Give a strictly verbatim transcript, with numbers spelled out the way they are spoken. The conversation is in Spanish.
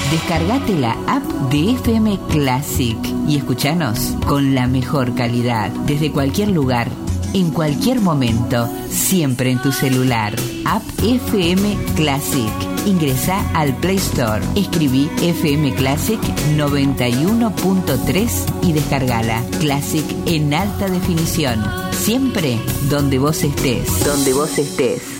Descargate la app de F M Classic y escuchanos con la mejor calidad, desde cualquier lugar, en cualquier momento, siempre en tu celular. App F M Classic. Ingresá al Play Store, escribí F M Classic noventa y uno punto tres y descargala. Classic en alta definición. Siempre donde vos estés. Donde vos estés.